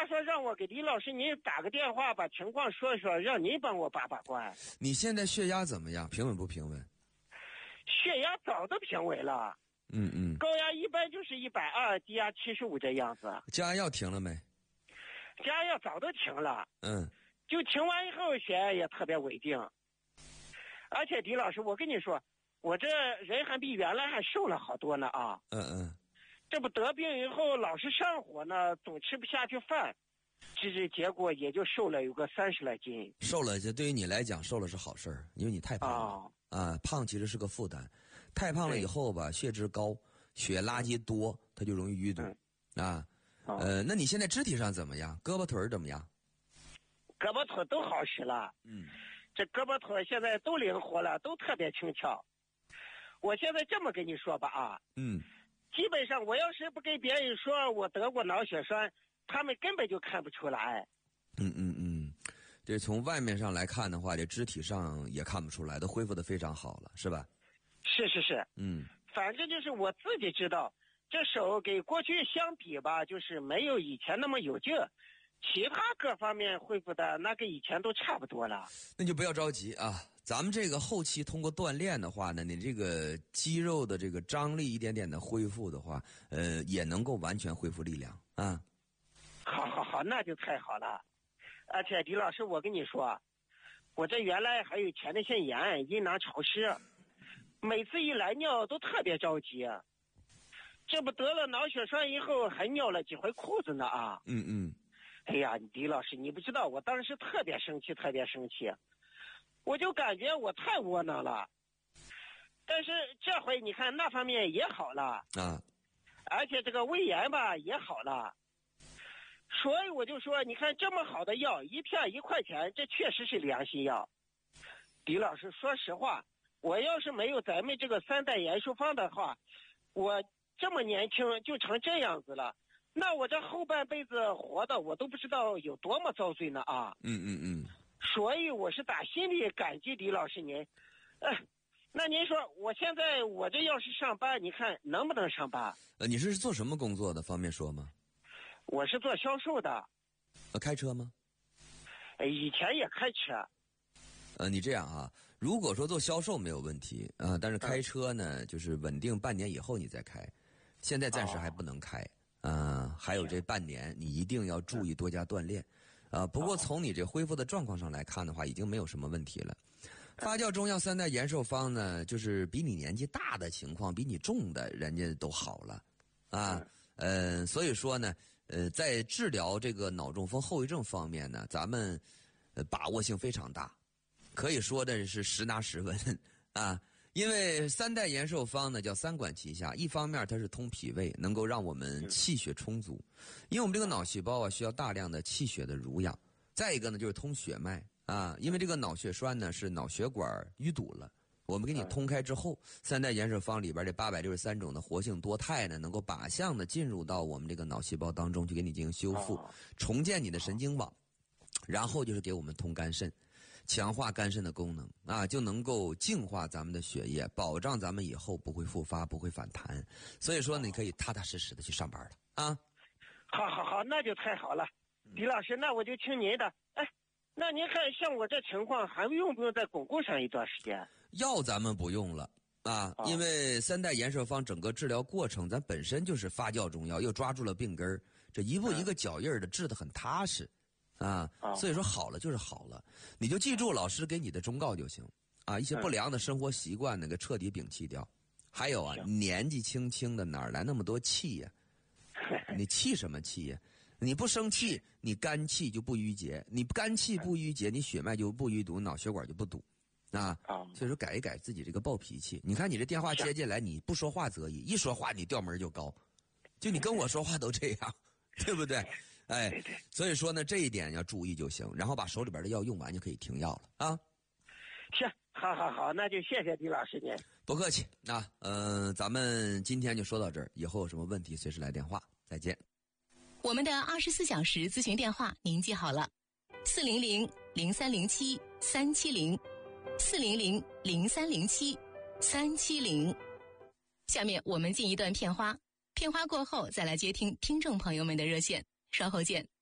他说让我给李老师您打个电话，把情况说一说，让您帮我把把关。 你现在血压怎么样？平稳不平稳？ 血压早都平稳了。高压一般就是120，低压75这样子。 降压药停了没？ 降压药早都停了。就停完以后血压也特别稳定。而且李老师，我跟你说，我这人还比原来还瘦了好多呢啊。这不得病以后老是上火呢，总吃不下去饭，这结果也就瘦了有个30来斤。 瘦了，这对于你来讲，瘦了是好事儿，因为你太胖了胖其实是个负担，太胖了以后吧，血脂高，血垃圾多，它就容易淤堵那你现在肢体上怎么样？胳膊腿怎么样？ 胳膊腿都好使了。这胳膊腿现在都灵活了，都特别轻巧。我现在这么跟你说吧基本上我要是不跟别人说我得过脑血栓，他们根本就看不出来。 这从外面上来看的话，这肢体上也看不出来，都恢复得非常好了，是吧？ 是。反正就是我自己知道，这手跟过去相比吧，就是没有以前那么有劲，其他各方面恢复的那跟以前都差不多了。 那就不要着急啊，咱们这个后期通过锻炼的话呢，你这个肌肉的这个张力一点点的恢复的话，也能够完全恢复力量啊。 好，那就太好了。而且李老师，我跟你说，我这原来还有前列腺炎、阴囊潮湿，每次一来尿都特别着急。这不得了脑血栓以后还尿了几回裤子呢啊。哎呀，李老师，你不知道，我当时特别生气，我就感觉我太窝囊了。但是这回你看那方面也好了而且这个胃炎吧也好了。所以我就说，你看这么好的药，一片1块钱，这确实是良心药。李老师，说实话，我要是没有咱们这个3代延寿方的话，我这么年轻就成这样子了，那我这后半辈子活的我都不知道有多么遭罪呢啊。所以我是打心里感激李老师您。那您说我现在我这要是上班，你看能不能上班？ 你是做什么工作的？方便说吗？ 我是做销售的。 开车吗？ 以前也开车。 你这样啊，如果说做销售没有问题但是开车呢，就是稳定半年以后你再开，现在暂时还不能开还有这半年，你一定要注意多加锻炼不过从你这恢复的状况上来看的话，已经没有什么问题了。发酵中药3代延寿方呢，就是比你年纪大的情况，比你重的人家都好了所以说呢在治疗这个脑中风后遗症方面呢，咱们把握性非常大，可以说的是实拿实稳因为3代延寿方呢叫3管齐下，一方面它是通脾胃，能够让我们气血充足，因为我们这个脑细胞需要大量的气血的濡养。再一个呢就是通血脉因为这个脑血栓呢是脑血管淤堵了，我们给你通开之后，3代延寿方里边这863种的活性多肽呢，能够靶向的进入到我们这个脑细胞当中去给你进行修复，重建你的神经网，然后就是给我们通肝肾，强化肝肾的功能就能够净化咱们的血液，保障咱们以后不会复发，不会反弹。所以说你可以踏踏实实的去上班了好，那就太好了。李老师，那我就听您的。那您看像我这情况还用不用再巩固上一段时间？ 药咱们不用了因为3代延寿方整个治疗过程咱本身就是发酵中药，又抓住了病根，这一步一个脚印的治得很踏实所以说好了就是好了，你就记住老师给你的忠告就行一些不良的生活习惯那个彻底摒弃掉。还有年纪轻轻的哪来那么多气呀你气什么气呀？你不生气，你肝气就不郁结，你肝气不郁结，你血脉就不淤堵，脑血管就不堵所以说改一改自己这个暴脾气。你看你这电话接进来，你不说话则已，一说话你调门就高，就你跟我说话都这样对不对？所以说呢这一点要注意就行，然后把手里边的药用完就可以停药了行，好，那就谢谢李老师您。 不客气咱们今天就说到这儿，以后有什么问题随时来电话，再见。 我们的24小时咨询电话您记好了，400-0307-370，400-0307-370。下面我们进一段片花，片花过后再来接听听众朋友们的热线，稍后见。